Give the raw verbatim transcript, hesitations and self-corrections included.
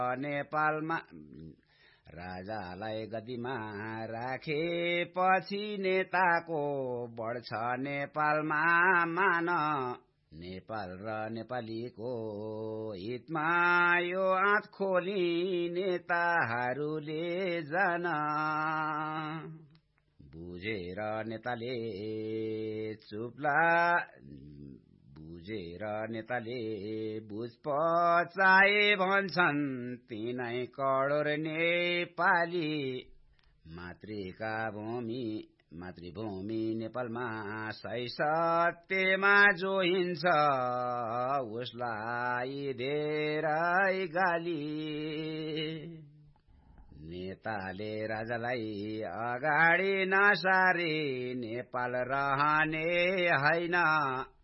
नेपालमा राजालाई गद्दीमा राखेपछि नेताको बढ्छ नेपालमा मान नेपाल र नेपालीको हितमा यो आँट खोली नेताहरूले जान बुझेर नेताले चुप्ला बुझेर नेताले बुझ पचाए भन्छन् तिनै करोड नेपाली मातृका भूमि मातृभूमि नेपालमा सही सत्यमा जो हिन्छ उसलाई धेरै गाली नेताले राजालाई अगाडि नसारी नेपाल रहने हैन